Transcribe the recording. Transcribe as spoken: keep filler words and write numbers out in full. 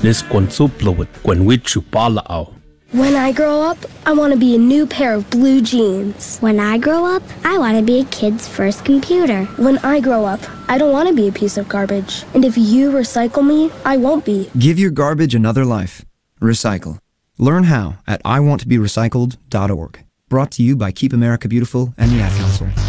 Les kon suplawit kwen wit chupala au. When I grow up, I want to be a new pair of blue jeans. When I grow up, I want to be a kid's first computer. When I grow up, I don't want to be a piece of garbage. And if you recycle me, I won't be. Give your garbage another life. Recycle. Learn how at I want to be recycled dot org. Brought to you by Keep America Beautiful and the Ad Council.